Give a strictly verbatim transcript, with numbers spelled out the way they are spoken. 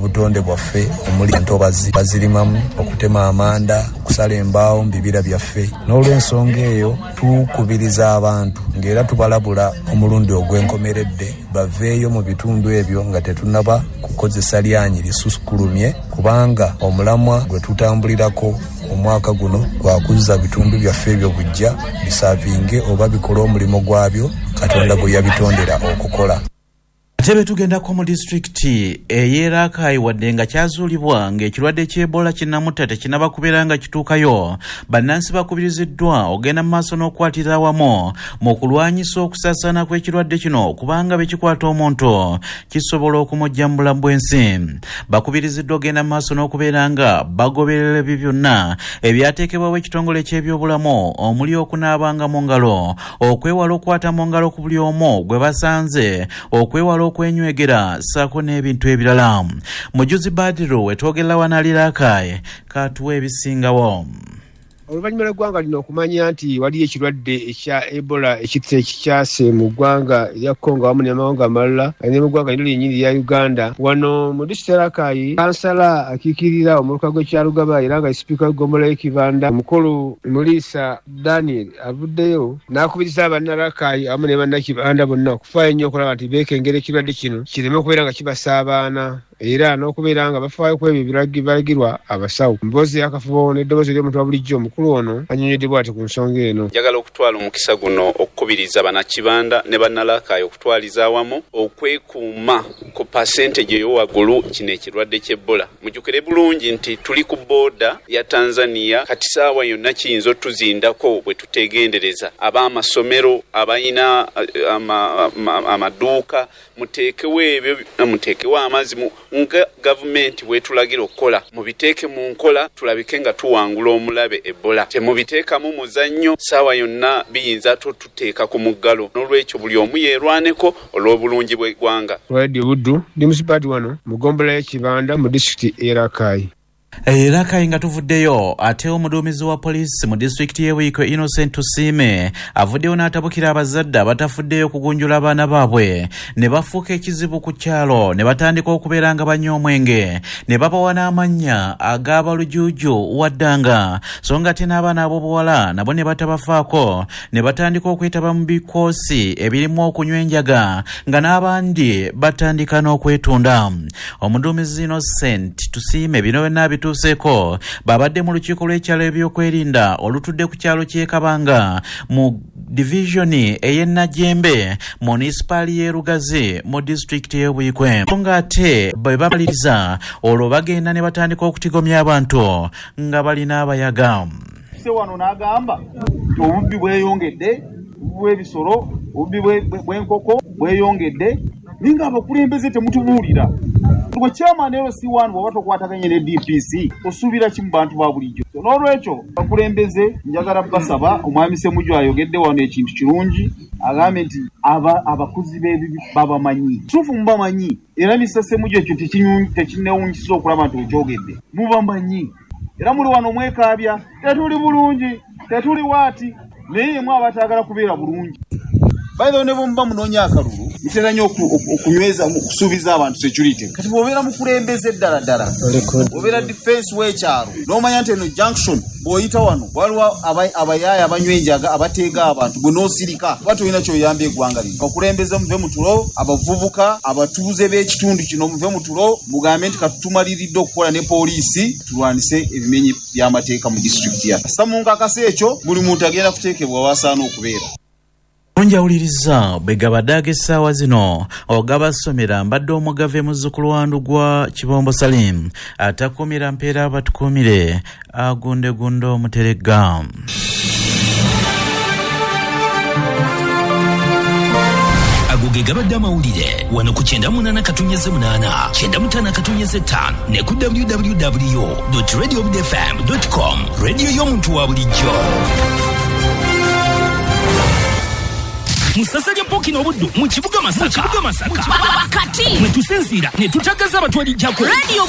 obutonde bwaffe omuli entobazi bazirimamu okutema amanda kusala embaawo mu bibira byaffe. N'olw'ensonga eyo tukubiriza abantu ng'era tubalabula omulundi ogw'enkomeredde baveeyo mu bitundu ebyo nga tetunnaba kukozesa lyanyi lisukulumye, kubanga omulamwa gwe tutambulirako omwaka guno gwakuzza bitundu byaffe ebyo bujja bisaavinge oba bikola omulimo gwabyo Katonda gwe yabitondera okukola. Tebe tugendako mu disitulikiti ey'Erakai wadde nga kyazuulibwa ng'ekirwadde ky'Ebola kinnamutta tekinnaba kubeera nga kituukayo, bannansi bakubiriziddwa ogenda mu maaso n'okukwatira awamu mu kulwanyisa okusaasaana kw'ekirwadde kino, kubanga bekikwata omuntu kisobola okumujja mu bulamu bw'ensi. Bakubiriziddwa ogenda mu maaso n'okubeera nga bagoberera ebyo byonna ebyateekebwawo ekitongole ky'ebyobulamu, omuli okunaabanga mu ngalo, okwewala okukwata mu ngalo ku buli omu gwe basanze, okwewala okwenywegera saako n'ebintu ebirala. Mujuzi Badru wetwogerera wanalirakai katuwa ebisingawo. Oluvannyuma lw'eggwanga lino okumanya nti waliyo ekirwadde ekya Ebola ekikyase mu ggwanga erya Congo wamu n'amawanga amalala ne mu ggwanga lino lyennyini erya Uganda. Wano mu disitulikiti Erakai, kansala akiikirira omuluka gw'ekyalugaba era nga sipiika w'eggombolola y'e Kibanda omukulu Mulisa Daniel avuddeyo n'akubiriza abannarakai wamu ne bannakibanda bonna okufaayo ennyo okulaba nti beekengera ekirwadde kino kireme okubeera nga kibasaabaana era n'okubeera nga bafaayo ku ebyo biragirwa abasawo. Mboozi y'akafubo n'eddoboozi ery'omuntu wa bulijjo omukulu ono annyonnyodde bw'ati ku nsonga eno. Njagala okutwala omukisa guno okukubiriza bannakibanda ne bannalakayi okutwaliza awamu okwekuuma ku percentage ey'owaggulu kino ekirwadde ky'Ebola. Mujjukire bulungi nti tuli ku booda ya Tanzania, kati saawa yonna kiyinza otuzindako bwe tutegendereza. Ab'amasomero, abalina amaduuka, muteekewo ebyo, muteekewo amazzi mu nga gavumenti bwetulagira okukola, mubiteeke mu nkola tulabike nga tuwangula omulabe Ebola. Temubiteekamu muzannyo, saawa yonna biyinza tuteeka ku muggalo. N'olwekyo buli omu yeerwaneko olw'obulungi bw'eggwanga. Radio Buddu ndi musipati wano mu ggombolola y'e Kibanda mu disitulikiti Erakai. Erakai nga tuvuddeyo ate omuduumizi wa poliisi mu disitulikiti y'e Innocent Tusime avuddeyo n'atabukira abazadde abatafuddeyo kugunjula abaana baabwe ne bafuuka ekizibu ku kyalo ne batandika okubeera nga banywa omwenge ne babawa n'amannya ag'abalujuuju waddanga, so nga ate n'abaana ab'obuwala nabo ne batabafaako ne batandika okwetaba mu bikoosi ebirimu okunywa enjaga nga n'abandi batandika n'okwetunda. Omuduumizi Innocent Tusime bino byonna bituuseeko babadde mu lukiiko lw'ekyalo ebyokwerinda olutudde ku kyalo ky'e Kabanga mu divisioni ey'e Najjembe munisipaali y'e Lugazi mu disitulikiti y'e Bwikwe, nga ate bwe bamaliriza olwo bagenda ne batandika okutigomya abantu nga balina abayaga. Se wano n'agamba nti obubbi bweyongedde, bw'ebisolo, obubbi bw'enkoko bweyongedde, ninga abakulembeze temutubuulira. Gwe chairman L C one bw'oba tokwataganye ne D P C osuubira ki mu bantu ba bulijjo? N'olwekyo bakulembeze njagala basaba omwami Ssemujju ayogedde wano ekintu kirungi, agambe nti abakuzi b'ebibi babamanyi. Tufu mubamanyi era Mister Ssemujju ekyo tekinnewunyisiza okulaba nti okyogedde. Mubamanyi era muli wano mwekaabya, tetuli bulungi, tetuli waati, naye mwe abatagala kubeera bulungi. By the way, never mba munoonya akalulu mutera nnyo okunyweza okusuubiza abantu security. Kati bw'obeera mukulembeze ddala ddala, obeera defense w'ekyalo n'omanya nti eno junction bw'oyita wano waliwo abayaaya abanywa enjaga abateega abantu bwe n'osirika oba tolina ky'oyamba eggwanga lino. Okulembeze muve mu tulo, abavubuka abatuuze b'ekitundu kino muve mu tulo, mugambe nti katutumaliridde okukola ne poliisi tulwanise ebimenyi by'amateeka mu disitulikiti yaffe. Samunga akase ekyo buli muntu agenda kuteekebwa wasaana okubeera. Onjawuliriza begabadde ag'essaawa zino ogabasomera mbadde omugave muzzukulu wa Ndugwa Kibombo Salim atakuumira mpeera abatukuumire agundegunde omuterega. Agoge gabadde amawulire wano ku kyenda munana katunnyeze munana kyenda mutana katunnyeze ttaano ne ku w w w dot radio f m dot com, radio y'omuntu wa bulijjo. Musasa lya Pokino Buddu mu kibuga Masaka. Kati. Mwe tusinzira ne tutagaza abatwalijjako.